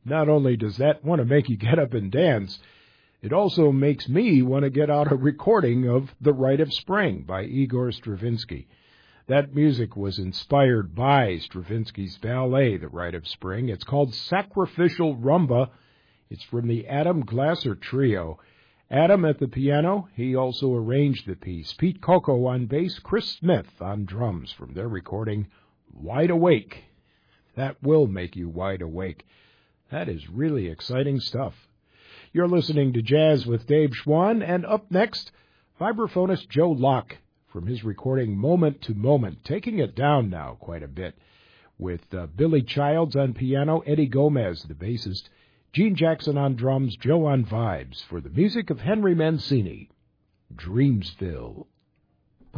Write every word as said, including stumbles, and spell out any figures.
Not only does that want to make you get up and dance, it also makes me want to get out a recording of The Rite of Spring by Igor Stravinsky. That music was inspired by Stravinsky's ballet, The Rite of Spring. It's called Sacrificial Rumba. It's from the Adam Glasser Trio. Adam at the piano. He also arranged the piece. Pete Coco on bass, Chris Smith on drums from their recording, Wide Awake. That will make you wide awake. That is really exciting stuff. You're listening to Jazz with Dave Schwann, and up next, vibraphonist Joe Locke from his recording Moment to Moment, taking it down now quite a bit, with uh, Billy Childs on piano, Eddie Gomez, the bassist, Gene Jackson on drums, Joe on vibes, for the music of Henry Mancini, Dreamsville.